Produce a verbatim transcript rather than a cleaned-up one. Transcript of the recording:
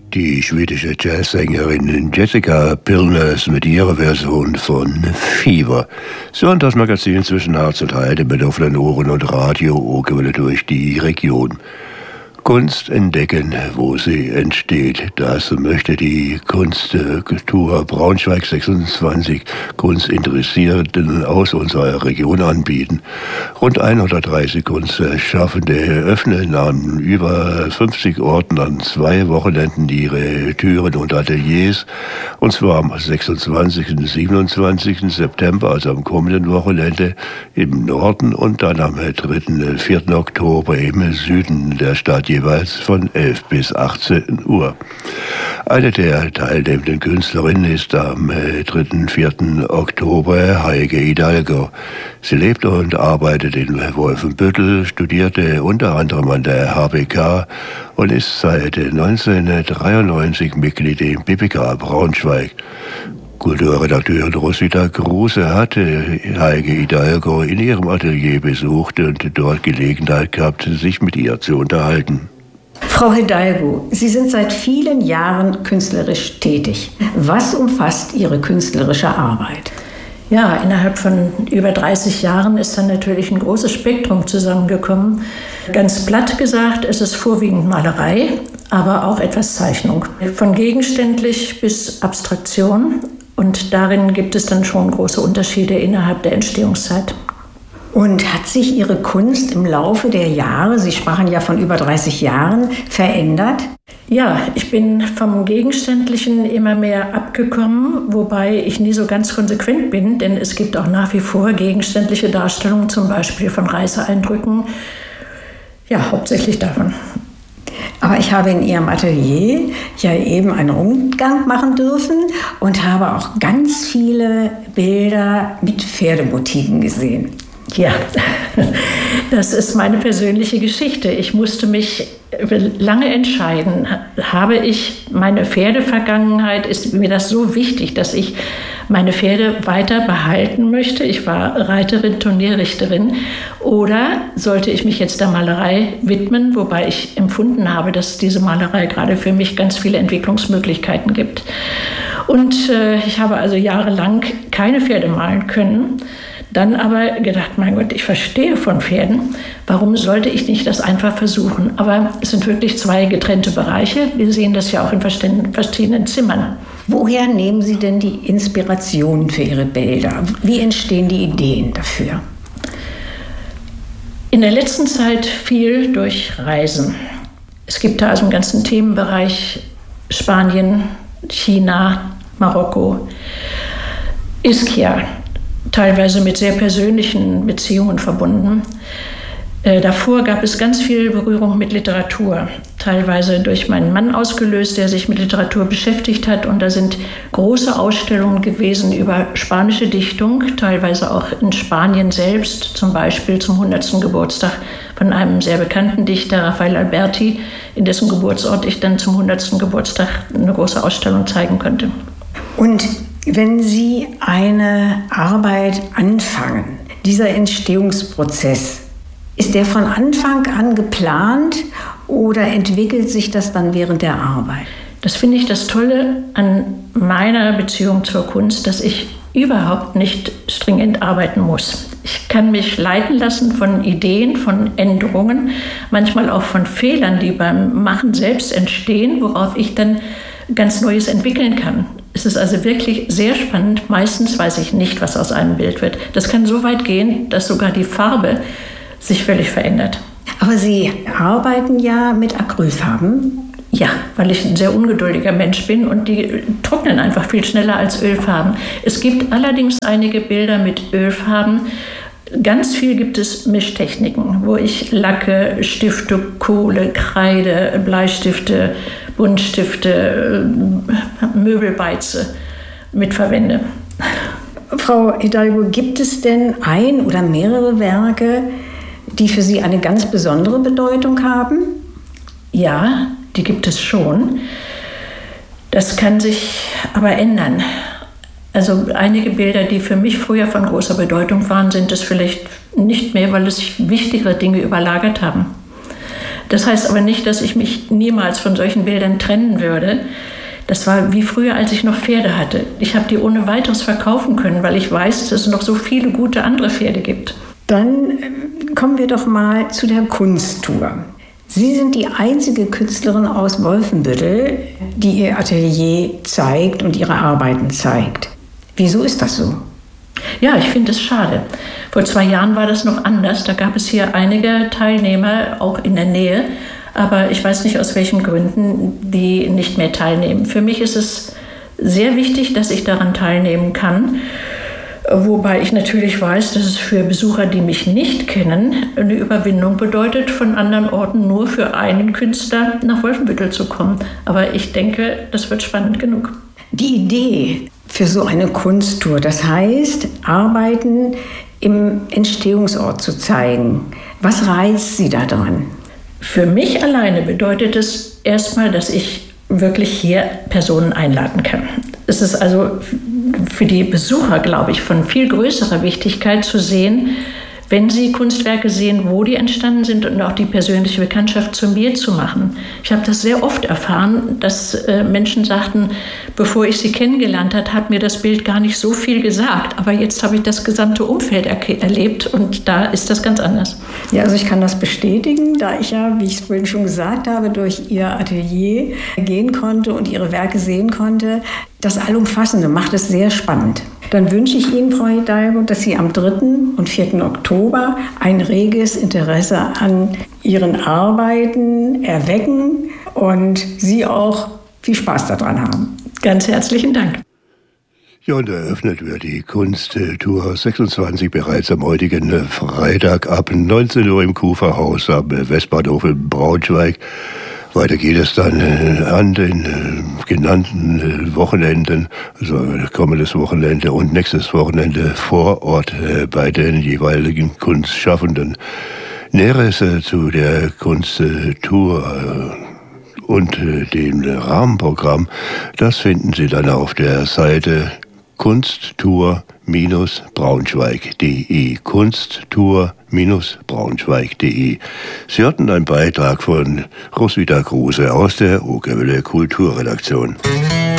Die schwedische Jazzsängerin Jessica Pilnes mit ihrer Version von Fever. Sonntagsmagazin zwischen Harz und Heide mit offenen Ohren und Radio-Ohrquelle durch die Region. Kunst entdecken, wo sie entsteht. Das möchte die Kunstkultur Braunschweig sechsundzwanzig Kunstinteressierten aus unserer Region anbieten. Rund hundertdreißig Kunstschaffende öffnen an über fünfzig Orten an zwei Wochenenden ihre Türen und Ateliers. Und zwar am sechsundzwanzigsten und siebenundzwanzigsten September, also am kommenden Wochenende im Norden und dann am dritten und vierten Oktober im Süden der Stadt, jeweils von elf bis achtzehn Uhr. Eine der teilnehmenden Künstlerinnen ist am dritten und vierten Oktober Heike Hidalgo. Sie lebt und arbeitet in Wolfenbüttel, studierte unter anderem an der H B K und ist seit neunzehnhundertdreiundneunzig Mitglied im B B K Braunschweig. Kulturredakteurin Rosita Kruse hatte Heike Hidalgo in ihrem Atelier besucht und dort Gelegenheit gehabt, sich mit ihr zu unterhalten. Frau Hidalgo, Sie sind seit vielen Jahren künstlerisch tätig. Was umfasst Ihre künstlerische Arbeit? Ja, innerhalb von über dreißig Jahren ist dann natürlich ein großes Spektrum zusammengekommen. Ganz platt gesagt, es ist vorwiegend Malerei, aber auch etwas Zeichnung. Von gegenständlich bis Abstraktion. Und darin gibt es dann schon große Unterschiede innerhalb der Entstehungszeit. Und hat sich Ihre Kunst im Laufe der Jahre, Sie sprachen ja von über dreißig Jahren, verändert? Ja, ich bin vom Gegenständlichen immer mehr abgekommen, wobei ich nie so ganz konsequent bin, denn es gibt auch nach wie vor gegenständliche Darstellungen, zum Beispiel von Reiseeindrücken. Ja, hauptsächlich davon. Aber ich habe in Ihrem Atelier ja eben einen Rundgang machen dürfen und habe auch ganz viele Bilder mit Pferdemotiven gesehen. Ja, das ist meine persönliche Geschichte. Ich musste mich lange entscheiden. Habe ich meine Pferdevergangenheit, ist mir das so wichtig, dass ich meine Pferde weiter behalten möchte? Ich war Reiterin, Turnierrichterin. Oder sollte ich mich jetzt der Malerei widmen, wobei ich empfunden habe, dass diese Malerei gerade für mich ganz viele Entwicklungsmöglichkeiten gibt. Und äh, ich habe also jahrelang keine Pferde malen können. Dann aber gedacht, mein Gott, ich verstehe von Pferden, warum sollte ich nicht das einfach versuchen? Aber es sind wirklich zwei getrennte Bereiche. Wir sehen das ja auch in verschiedenen Zimmern. Woher nehmen Sie denn die Inspiration für Ihre Bilder? Wie entstehen die Ideen dafür? In der letzten Zeit viel durch Reisen. Es gibt da also einen ganzen Themenbereich Spanien, China, Marokko, Ischia. Teilweise mit sehr persönlichen Beziehungen verbunden. Äh, davor gab es ganz viel Berührung mit Literatur, teilweise durch meinen Mann ausgelöst, der sich mit Literatur beschäftigt hat. Und da sind große Ausstellungen gewesen über spanische Dichtung, teilweise auch in Spanien selbst, zum Beispiel zum hundertsten Geburtstag von einem sehr bekannten Dichter, Rafael Alberti, in dessen Geburtsort ich dann zum hundertsten Geburtstag eine große Ausstellung zeigen konnte. Und wenn Sie eine Arbeit anfangen, dieser Entstehungsprozess, ist der von Anfang an geplant oder entwickelt sich das dann während der Arbeit? Das finde ich das Tolle an meiner Beziehung zur Kunst, dass ich überhaupt nicht stringent arbeiten muss. Ich kann mich leiten lassen von Ideen, von Änderungen, manchmal auch von Fehlern, die beim Machen selbst entstehen, worauf ich dann ganz Neues entwickeln kann. Es ist also wirklich sehr spannend. Meistens weiß ich nicht, was aus einem Bild wird. Das kann so weit gehen, dass sogar die Farbe sich völlig verändert. Aber Sie arbeiten ja mit Acrylfarben. Ja, weil ich ein sehr ungeduldiger Mensch bin und die trocknen einfach viel schneller als Ölfarben. Es gibt allerdings einige Bilder mit Ölfarben. Ganz viel gibt es Mischtechniken, wo ich Lacke, Stifte, Kohle, Kreide, Bleistifte, Buntstifte, Möbelbeize mitverwende. Frau Hidalgo, gibt es denn ein oder mehrere Werke, die für Sie eine ganz besondere Bedeutung haben? Ja, die gibt es schon. Das kann sich aber ändern. Also einige Bilder, die für mich früher von großer Bedeutung waren, sind es vielleicht nicht mehr, weil es sich wichtigere Dinge überlagert haben. Das heißt aber nicht, dass ich mich niemals von solchen Bildern trennen würde. Das war wie früher, als ich noch Pferde hatte. Ich habe die ohne weiteres verkaufen können, weil ich weiß, dass es noch so viele gute andere Pferde gibt. Dann kommen wir doch mal zu der Kunsttour. Sie sind die einzige Künstlerin aus Wolfenbüttel, die ihr Atelier zeigt und ihre Arbeiten zeigt. Wieso ist das so? Ja, ich finde es schade. Vor zwei Jahren war das noch anders. Da gab es hier einige Teilnehmer, auch in der Nähe. Aber ich weiß nicht, aus welchen Gründen die nicht mehr teilnehmen. Für mich ist es sehr wichtig, dass ich daran teilnehmen kann. Wobei ich natürlich weiß, dass es für Besucher, die mich nicht kennen, eine Überwindung bedeutet, von anderen Orten nur für einen Künstler nach Wolfenbüttel zu kommen. Aber ich denke, das wird spannend genug. Die Idee für so eine Kunsttour, das heißt, Arbeiten im Entstehungsort zu zeigen. Was reizt Sie daran? Für mich alleine bedeutet es erstmal, dass ich wirklich hier Personen einladen kann. Es ist also für die Besucher, glaube ich, von viel größerer Wichtigkeit zu sehen, wenn sie Kunstwerke sehen, wo die entstanden sind und auch die persönliche Bekanntschaft zu mir zu machen. Ich habe das sehr oft erfahren, dass äh, Menschen sagten, bevor ich sie kennengelernt habe, hat mir das Bild gar nicht so viel gesagt. Aber jetzt habe ich das gesamte Umfeld er- erlebt und da ist das ganz anders. Ja, also ich kann das bestätigen, da ich ja, wie ich es vorhin schon gesagt habe, durch Ihr Atelier gehen konnte und Ihre Werke sehen konnte. Das Allumfassende macht es sehr spannend. Dann wünsche ich Ihnen, Frau Hidalgo, dass Sie am dritten und vierten Oktober ein reges Interesse an Ihren Arbeiten erwecken und Sie auch viel Spaß daran haben. Ganz herzlichen Dank. Ja, und eröffnet wird die Kunsttour sechsundzwanzig bereits am heutigen Freitag ab neunzehn Uhr im Kuferhaus am Westbahnhof in Braunschweig. Weiter geht es dann an den genannten Wochenenden, also kommendes Wochenende und nächstes Wochenende vor Ort bei den jeweiligen Kunstschaffenden. Näheres zu der Kunsttour und dem Rahmenprogramm, das finden Sie dann auf der Seite kunsttour Braunschweig punkt de. kunsttour Braunschweig punkt de. Sie hatten einen Beitrag von Roswitha Kruse aus der Okerwelle Kulturredaktion.